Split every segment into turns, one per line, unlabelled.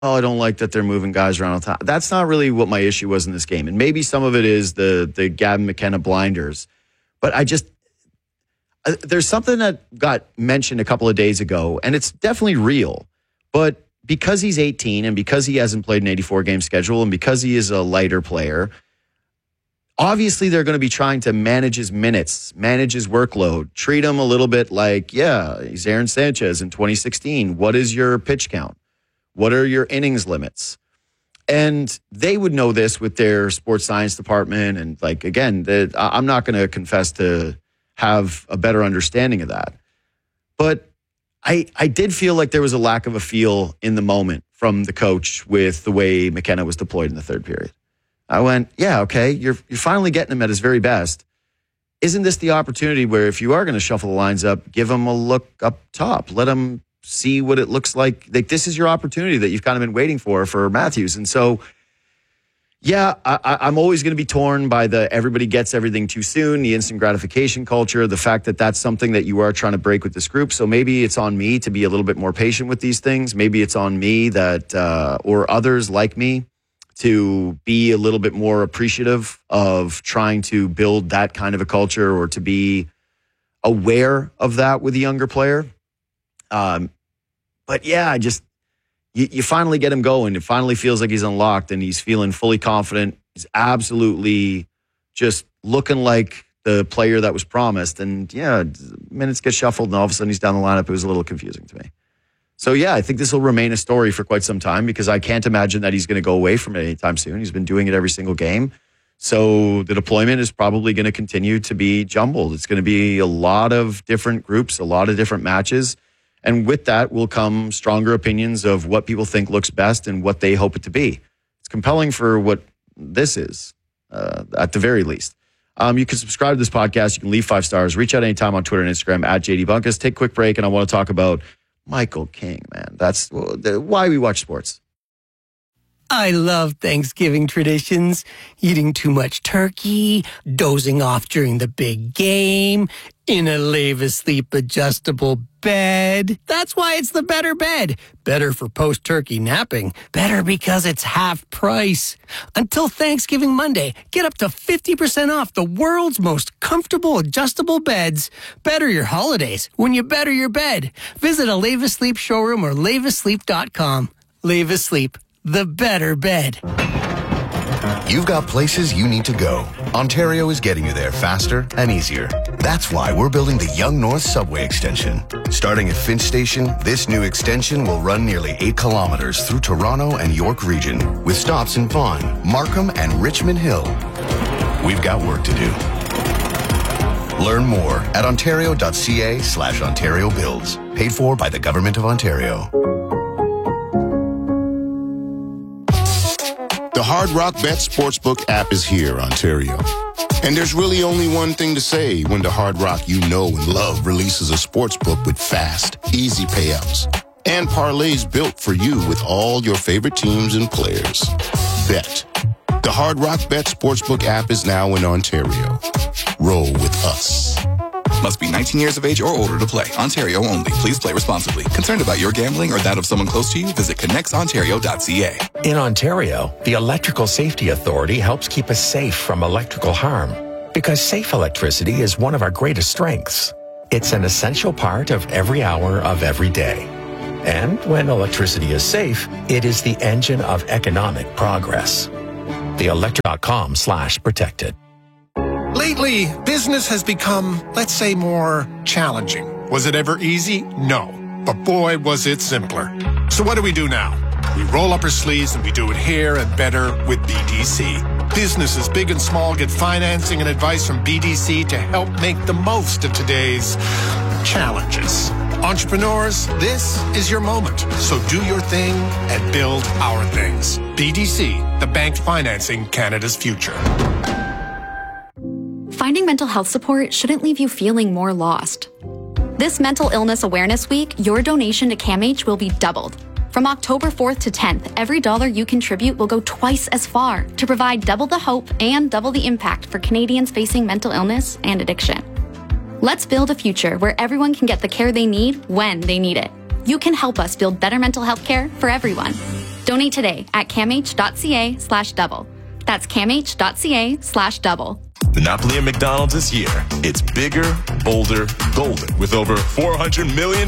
oh, I don't like that they're moving guys around on top. That's not really what my issue was in this game. And maybe some of it is the Gavin McKenna blinders. But there's something that got mentioned a couple of days ago, and it's definitely real. But because he's 18 and because he hasn't played an 84-game schedule and because he is a lighter player, obviously they're going to be trying to manage his minutes, manage his workload, treat him a little bit like, yeah, he's Aaron Sanchez in 2016. What is your pitch count? What are your innings limits? And they would know this with their sports science department. And like, again, I'm not going to confess to have a better understanding of that. But I did feel like there was a lack of a feel in the moment from the coach with the way McKenna was deployed in the third period. I went, yeah, okay, you're finally getting him at his very best. Isn't this the opportunity where if you are going to shuffle the lines up, give him a look up top, let him see what it looks like. Like, this is your opportunity that you've kind of been waiting for Matthews. And so, yeah, I'm always going to be torn by the everybody gets everything too soon, the instant gratification culture, the fact that that's something that you are trying to break with this group. So maybe it's on me to be a little bit more patient with these things. Maybe it's on me that, or others like me, to be a little bit more appreciative of trying to build that kind of a culture or to be aware of that with a younger player. But yeah, you finally get him going. It finally feels like he's unlocked and he's feeling fully confident. He's absolutely just looking like the player that was promised. And yeah, minutes get shuffled and all of a sudden he's down the lineup. It was a little confusing to me. So yeah, I think this will remain a story for quite some time because I can't imagine that he's going to go away from it anytime soon. He's been doing it every single game. So the deployment is probably going to continue to be jumbled. It's going to be a lot of different groups, a lot of different matches. And with that will come stronger opinions of what people think looks best and what they hope it to be. It's compelling for what this is, at the very least. You can subscribe to this podcast. You can leave 5 stars. Reach out anytime on Twitter and Instagram at JD Bunkus. Take a quick break, and I want to talk about Michael King, man. That's why we watch sports.
I love Thanksgiving traditions. Eating too much turkey, dozing off during the big game, in a Lave Asleep adjustable bed. That's why it's the better bed. Better for post-turkey napping. Better because it's half price. Until Thanksgiving Monday, get up to 50% off the world's most comfortable adjustable beds. Better your holidays when you better your bed. Visit a Lave Asleep showroom or laveasleep.com. Lave Asleep. The better bed.
You've got places you need to go. Ontario is getting you there faster and easier. That's why we're building the Yonge North Subway Extension. Starting at Finch Station, this new extension will run nearly 8 kilometers through Toronto and York region, with stops in Vaughan, Markham, and Richmond Hill. We've got work to do. Learn more at ontario.ca/Ontario Builds. Paid for by the Government of Ontario.
The Hard Rock Bet Sportsbook app is here, Ontario. And there's really only one thing to say when the Hard Rock you know and love releases a sportsbook with fast, easy payouts and parlays built for you with all your favorite teams and players. Bet. The Hard Rock Bet Sportsbook app is now in Ontario. Roll with us.
Must be 19 years of age or older to play. Ontario only. Please play responsibly. Concerned about your gambling or that of someone close to you? Visit connexontario.ca.
In Ontario, the Electrical Safety Authority helps keep us safe from electrical harm because safe electricity is one of our greatest strengths. It's an essential part of every hour of every day. And when electricity is safe, it is the engine of economic progress. theelectric.com/protected.
Lately, business has become, let's say, more challenging. Was it ever easy? No. But boy, was it simpler. So what do we do now? We roll up our sleeves and we do it here and better with BDC. Businesses big and small get financing and advice from BDC to help make the most of today's challenges. Entrepreneurs, this is your moment. So do your thing and build our things. BDC, the bank financing Canada's future.
Finding mental health support shouldn't leave you feeling more lost. This Mental Illness Awareness Week, your donation to CAMH will be doubled. From October 4th to 10th, every dollar you contribute will go twice as far to provide double the hope and double the impact for Canadians facing mental illness and addiction. Let's build a future where everyone can get the care they need when they need it. You can help us build better mental health care for everyone. Donate today at camh.ca/double. That's camh.ca/double.
Monopoly at McDonald's this year. It's bigger, bolder, golden with over $400 million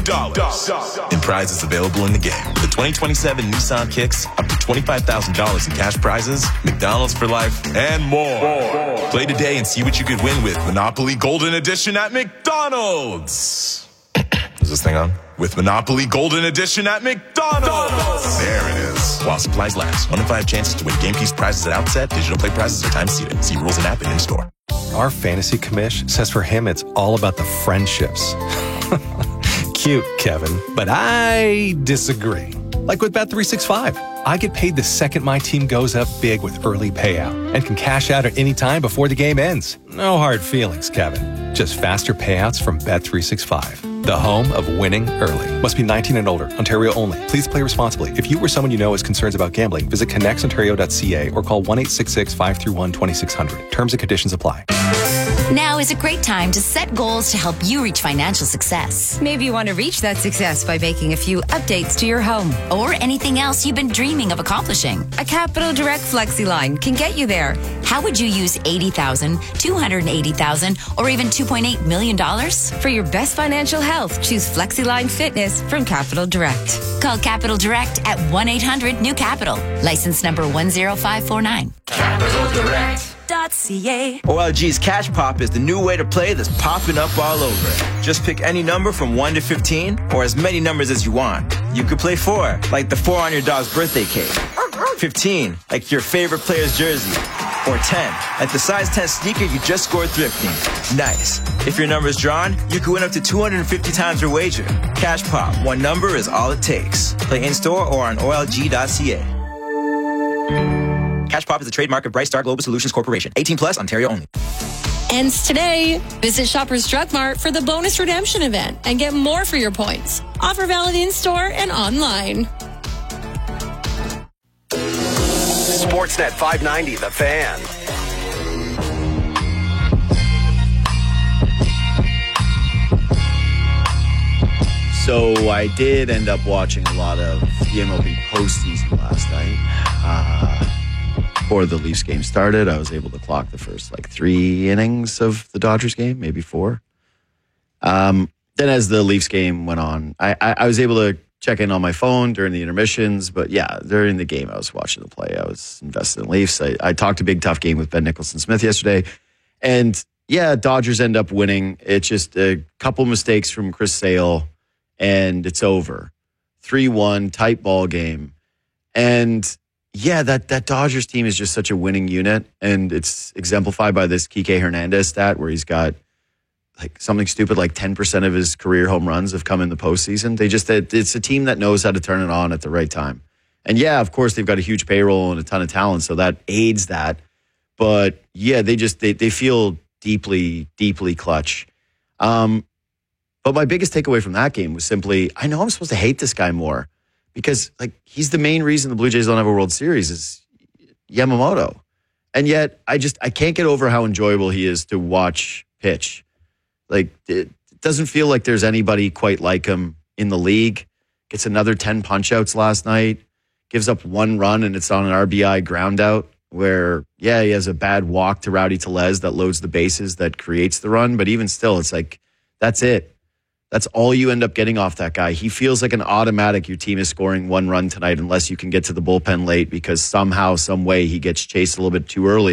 in prizes available in the game. The 2027 Nissan Kicks, up to $25,000 in cash prizes, McDonald's for life, and more. Play today and see what you could win with Monopoly Golden Edition at McDonald's. Is this thing on? With Monopoly Golden Edition at McDonald's. There it is. While supplies last. 1 in 5 chances to win game piece prizes at outset. Digital play prizes are time seated. See rules and app and in-store.
Our fantasy commish says for him it's all about the friendships. Cute, Kevin. But I disagree. Like with Bet365, I get paid the second my team goes up big with early payout and can cash out at any time before the game ends. No hard feelings, Kevin. Just faster payouts from Bet365. The home of winning early. Must be 19 and older. Ontario only. Please play responsibly. If you or someone you know has concerns about gambling, visit connexontario.ca or call 1-866-531-2600. Terms and conditions apply.
Now is a great time to set goals to help you reach financial success.
Maybe you want to reach that success by making a few updates to your home.
Or anything else you've been dreaming of accomplishing.
A Capital Direct FlexiLine can get you there.
How would you use $80,000, $280,000, or even $2.8 million?
For your best financial health, choose FlexiLine Fitness from Capital Direct.
Call Capital Direct at 1-800-NEW-CAPITAL. License number 10549.
CapitalDirect.ca. OLG's Cash Pop is the new way to play that's popping up all over. Just pick any number from 1 to 15 or as many numbers as you want. You could play 4, like the 4 on your dog's birthday cake. 15, like your favorite player's jersey. Or 10, like the size 10 sneaker you just scored thrifting. Nice. If your number's drawn, you can win up to 250 times your wager. Cash Pop, one number is all it takes. Play in-store or on OLG.ca. Cash Pop is a trademark of Bright Star Global Solutions Corporation. 18 plus, Ontario only.
Ends today. Visit Shoppers Drug Mart for the bonus redemption event and get more for your points. Offer valid in-store and online.
Sportsnet 590, The Fan.
So I did end up watching a lot of the MLB postseason last night. Before the Leafs game started, I was able to clock the first 3 innings of the Dodgers game, maybe 4. Then as the Leafs game went on, I was able to check in on my phone during the intermissions. But yeah, during the game, I was watching the play. I was invested in Leafs. I talked a big, tough game with Ben Nicholson-Smith yesterday. And yeah, Dodgers end up winning. It's just a couple mistakes from Chris Sale, and it's over. 3-1, tight ball game. And yeah, that Dodgers team is just such a winning unit. And it's exemplified by this Kike Hernandez stat where he's got something stupid like 10% of his career home runs have come in the postseason. It's a team that knows how to turn it on at the right time. And yeah, of course, they've got a huge payroll and a ton of talent, so that aids that. But yeah, they feel deeply, deeply clutch. But my biggest takeaway from that game was simply, I know I'm supposed to hate this guy more because he's the main reason the Blue Jays don't have a World Series is Yamamoto. And yet I can't get over how enjoyable he is to watch pitch. It doesn't feel like there's anybody quite like him in the league. Gets another 10 punch-outs last night. Gives up 1 run, and it's on an RBI ground out where, yeah, he has a bad walk to Rowdy Tellez that loads the bases, that creates the run. But even still, it's that's it. That's all you end up getting off that guy. He feels like an automatic your team is scoring 1 run tonight unless you can get to the bullpen late because somehow, some way he gets chased a little bit too early.